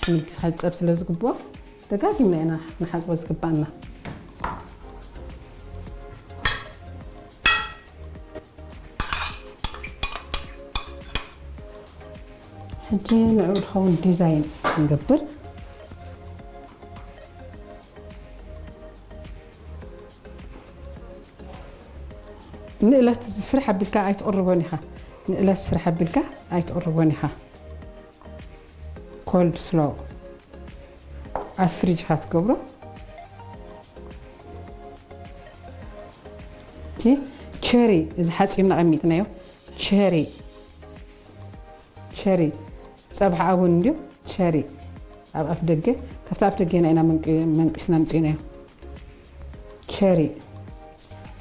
أحمد حسب سلز قبوا دقاقي من أنا نحط وز قبانا حجي نعود خون ديزاين نقبر نقلت سرحة بالكا أي تقربونيها نقلت سرحة بالكا أي تقربونيها كولد سلو أفريج هات قبره جي تشيري إذا حاسين نعميتنا يو تشيري صباح أول ديو تشيري أب أفدقة كفت أفدقة أنا من قسنا مسينا تشيري